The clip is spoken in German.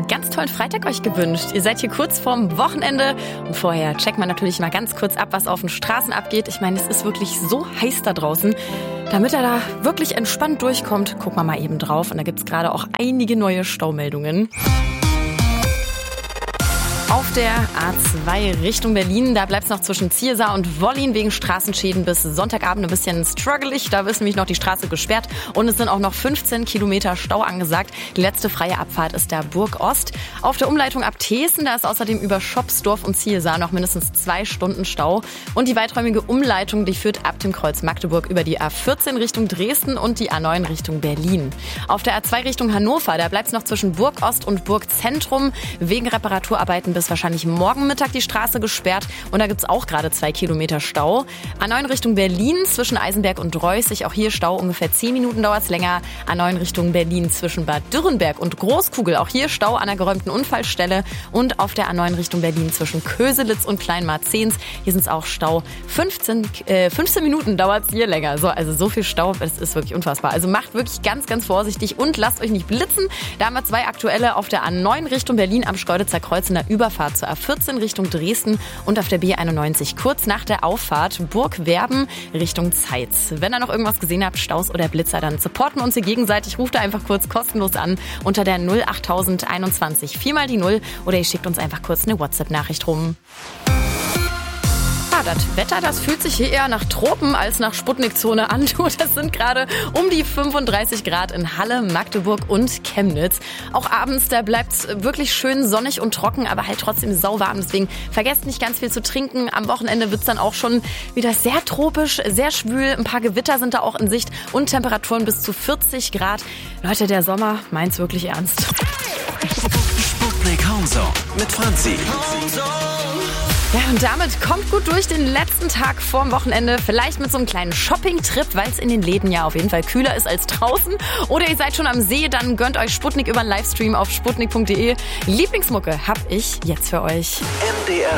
ganz tollen Freitag euch gewünscht. Ihr seid hier kurz vorm Wochenende und vorher checkt man natürlich mal ganz kurz ab, was auf den Straßen abgeht. Ich meine, es ist wirklich so heiß da draußen. Damit er da wirklich entspannt durchkommt, gucken wir mal eben drauf. Und da gibt's gerade auch einige neue Staumeldungen. Auf der A2 Richtung Berlin, da bleibt es noch zwischen Ziersar und Wollin wegen Straßenschäden bis Sonntagabend ein bisschen struggelig. Da ist nämlich noch die Straße gesperrt und es sind auch noch 15 Kilometer Stau angesagt. Die letzte freie Abfahrt ist der Burg Ost. Auf der Umleitung ab Thesen, da ist außerdem über Schopsdorf und Ziersar noch mindestens 2 Stunden Stau. Und die weiträumige Umleitung, die führt ab dem Kreuz Magdeburg über die A14 Richtung Dresden und die A9 Richtung Berlin. Auf der A2 Richtung Hannover, da bleibt es noch zwischen Burg Ost und Burg Zentrum wegen Reparaturarbeiten bis wahrscheinlich morgen Mittag die Straße gesperrt und da gibt's auch gerade 2 Kilometer Stau. A9 Richtung Berlin zwischen Eisenberg und Reußig, auch hier Stau, ungefähr 10 Minuten dauert's länger. A9 Richtung Berlin zwischen Bad Dürrenberg und Großkugel, auch hier Stau an der geräumten Unfallstelle und auf der A9 Richtung Berlin zwischen Köselitz und Kleinmarzens, hier sind's auch Stau. 15 Minuten dauert's hier länger. So viel Stau, das ist wirklich unfassbar. Also macht wirklich ganz, ganz vorsichtig und lasst euch nicht blitzen. Da haben wir 2 aktuelle auf der A9 Richtung Berlin am Schkeuditzer Kreuz in der Überfahrt zur A14 Richtung Dresden und auf der B91 kurz nach der Auffahrt Burgwerben Richtung Zeitz. Wenn ihr noch irgendwas gesehen habt, Staus oder Blitzer, dann supporten wir uns hier gegenseitig. Ruft da einfach kurz kostenlos an unter der 08021 4 mal die 0 oder ihr schickt uns einfach kurz eine WhatsApp-Nachricht rum. Das Wetter, das fühlt sich hier eher nach Tropen als nach Sputnik-Zone an. Das sind gerade um die 35 Grad in Halle, Magdeburg und Chemnitz. Auch abends, da bleibt es wirklich schön sonnig und trocken, aber halt trotzdem sauwarm. Deswegen vergesst nicht ganz viel zu trinken. Am Wochenende wird es dann auch schon wieder sehr tropisch, sehr schwül. Ein paar Gewitter sind da auch in Sicht und Temperaturen bis zu 40 Grad. Leute, der Sommer meint's wirklich ernst. Sputnik Homezone mit Franzi. Ja, und damit kommt gut durch den letzten Tag vorm Wochenende. Vielleicht mit so einem kleinen Shopping-Trip, weil es in den Läden ja auf jeden Fall kühler ist als draußen. Oder ihr seid schon am See, dann gönnt euch Sputnik über einen Livestream auf sputnik.de. Lieblingsmucke hab ich jetzt für euch. MDR